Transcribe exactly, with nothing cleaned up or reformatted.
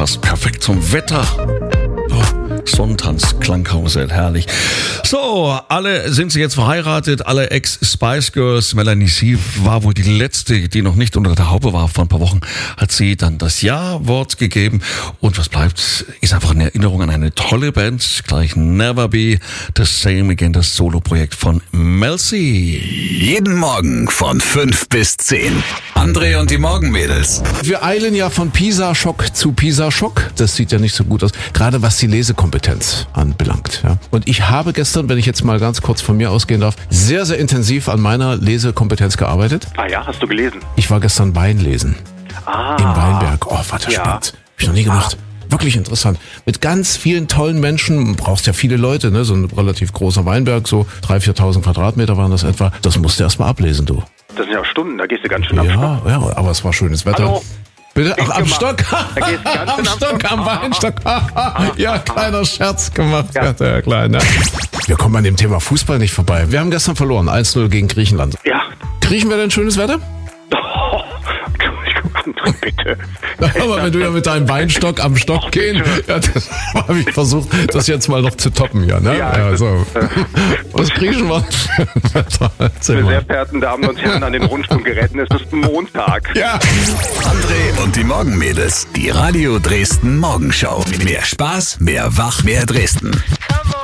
passt perfekt zum Wetter. Oh, Sonntanz, Klangkarussell, herrlich. So, alle sind sie jetzt verheiratet, alle Ex-Spice Girls. Melanie C. war wohl die letzte, die noch nicht unter der Haube war. Vor ein paar Wochen hat sie dann das Ja-Wort gegeben. Und was bleibt, ist einfach eine Erinnerung an eine tolle Band. Gleich Never Be the Same Again, das Solo-Projekt von Mel C. Jeden Morgen von fünf bis zehn. André und die Morgenmädels. Wir eilen ja von Pisa-Schock zu Pisa-Schock. Das sieht ja nicht so gut aus, gerade was die Lesekompetenz anbelangt. Ja. Und ich habe gestern, wenn ich jetzt mal ganz kurz von mir ausgehen darf, sehr, sehr intensiv an meiner Lesekompetenz gearbeitet. Ah ja, hast du gelesen? Ich war gestern Wein lesen. Ah. In Weinberg. Oh, war das Ja. spannend. Hab ich noch nie gemacht. Wirklich interessant. Mit ganz vielen tollen Menschen. Du brauchst ja viele Leute, ne? So ein relativ großer Weinberg, so dreitausend, viertausend Quadratmeter waren das etwa. Das musst du erst mal ablesen, du. Das sind ja Stunden, da gehst du ganz schön am Stock. Ja, ja, aber es war schönes Wetter. Hallo? Bitte? Ach, am gemacht. Stock. Da gehst du ganz Am schön am Stock, Stock. am Weinstock. Ja, kleiner Scherz gemacht. Ja. Ja, ja klein, ja. Wir kommen an dem Thema Fußball nicht vorbei. Wir haben gestern verloren, eins null gegen Griechenland. Ja. Kriechen wir denn schönes Wetter? Oh, André, bitte. Aber wenn du ja mit deinem Weinstock am Stock gehen, ja, das habe ich versucht, das jetzt mal noch zu toppen, ja, ne? Ja, Ja, das- so. Was Griechen war für ein Wetter? Erzähl Meine sehr mal. verehrten Damen und Herren an den Rundfunkgeräten, es ist Montag. Ja. André und die Morgenmädels. Die Radio Dresden Morgenschau. Mehr Spaß, mehr Wach, mehr Dresden.